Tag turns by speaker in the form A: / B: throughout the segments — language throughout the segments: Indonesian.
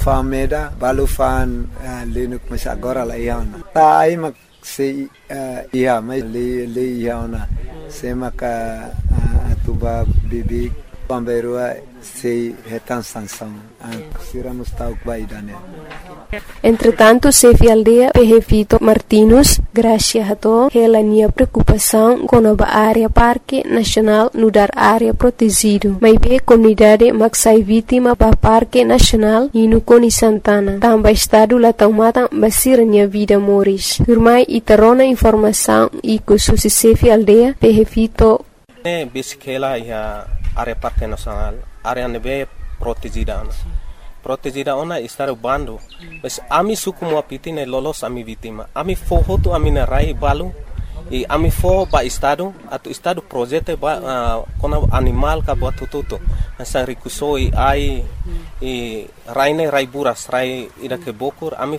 A: fameda balu fan linuk masagora la iana ta ai mak se ia mai le iana se maka atuba bibi pamberua se hetan sansang sira mustauk baidane.
B: Entretanto, Sefi Aldea Pejefito Martinus, graças a to, ela tinha preocupação com a área Parque Nacional no dar área protegido. Mas bem comunidade maxai vítima para Parque Nacional e no Coni Santana. Também estado lá tomada basir minha vida moris. Firmai e tarona informação e que susi Sefi Aldea Pejefito.
C: Bisikela ia área Parque Nacional, área nebe protegida. Protegida ona estar bando, mas ami suku mo apitine lolos ami vítima. Ami fohoto ami na rai balu e ami fo ba estado atu estado projeto ba kona animal ka buat tututo. Nasa rikusoi ai e raine rai buras rai ida ke bokur ami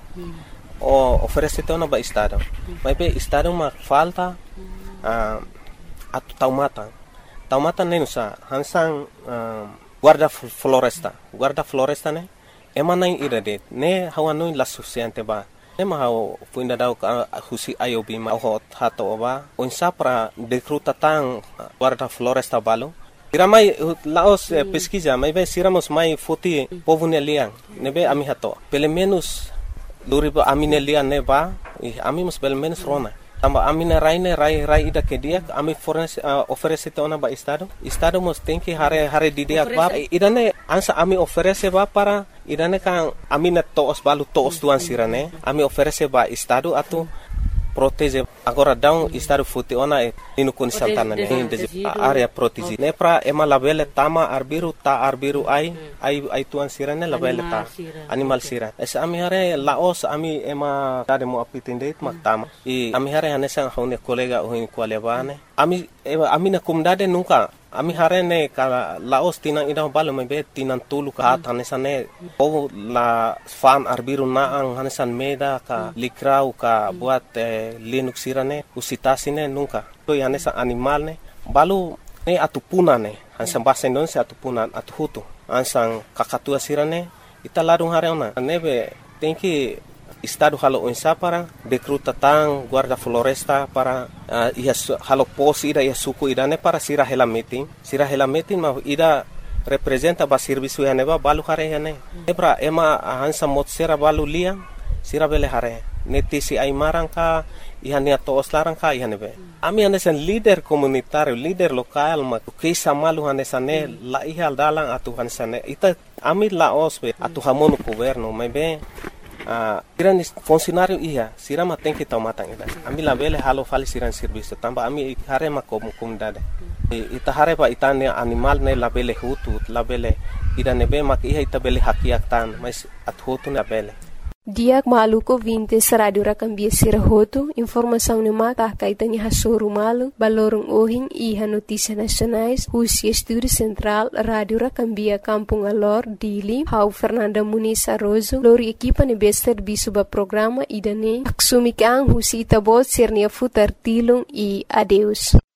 C: oferece ona ba estado. Mas be estado ma falta atu taumata nenusa hansang guarda floresta ne emana irade ne hawanu la suficiente ba ne ma haw puinda daw ka husi ayobi ma hot hato ba onsa para decruta tan guarda floresta balo iramai laos pesquisa mai be siramos mai foti povunelian ne be ami hato pelo menos luriba aminelian ne ba ami mos pelo menos rona tamba amina rai ida ke dia ami oferece ona ba estado mos tem que hare di dia ba idane ansa ami oferece ba para idane kan amina toos balu toos tuan sirane ami oferece ba estado atu protege agora down estado futi ona inu kun santana ne area protege ne pra ema labele tama arbiru ai tuan sirane labele ta animal sira es ami hare laos ami ema tade mo apitinde mak tama e ami hare hanesa hone kolega ohin kwalebane ami na kumdade nunca ami hare ne ka laos tinang ida balo mebe tinan tulu ka hanesa ne o la fan arbiru na ang hanesan meda ka likrau ka buat linux sirane usitasine nunca to hanesa animal ne balu ne atupuna ne hansan bahasa Indonesia atupunan atuhutu ansang kakatua sirane ita larung hare ona nebe tem que estado halo onsa para decruta tang guarda floresta para ia halo pos ida ia suku idane para sira hela meeting ma ida representa ba serviço ya neba balu hare ya ne ebra ema hansa mot sera balu lia sira bele hare neti si ai marangka ihania to oslarang ka ihanebe ami hanesan leader komunitario leader lokal ma keisa malu hanesane la ihal dalang atu hanesane ita ami la ospe atu hamono governo mebe siran funcionário ia sirama tem que tomar ida ami la bele halo fali siran serviço tamba ami hare ma comunidade ita hare ba itane animal ne la bele hutu la bele ida nebe mak ia ita bele hakiak tan mas at hutu na bele
B: Diak maluko 20 sa radio rakambia sirahoto, informação ni maka kaitanya hasoro malu, balorong ohing iha notícia nacionais, Husi Estúdio Central, Radio Rakambia Kampung Alor, Dili, Hau Fernanda Muniz Arrozo, lori equipa ni bester bisuba programa idane, aksumikang Husi Itabot sirnia futar tilong e adeus.